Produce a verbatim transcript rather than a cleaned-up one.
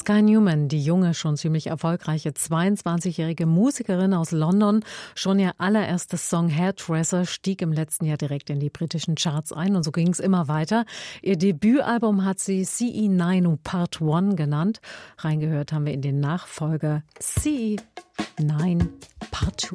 Sky Newman, die junge, schon ziemlich erfolgreiche zweiundzwanzigjährige Musikerin aus London. Schon ihr allererstes Song Hairdresser stieg im letzten Jahr direkt in die britischen Charts ein und so ging es immer weiter. Ihr Debütalbum hat sie C E neun Part eins genannt. Reingehört haben wir in den Nachfolger C E neun Part zwei.